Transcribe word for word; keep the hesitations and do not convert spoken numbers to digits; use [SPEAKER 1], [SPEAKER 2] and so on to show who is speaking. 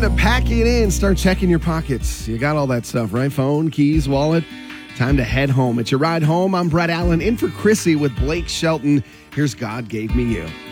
[SPEAKER 1] to pack it in. Start checking your pockets. You got all that stuff, right? Phone, keys, wallet. Time to head home. It's your ride home. I'm Brett Allen, in for Chrissy with Blake Shelton. Here's God Gave Me You.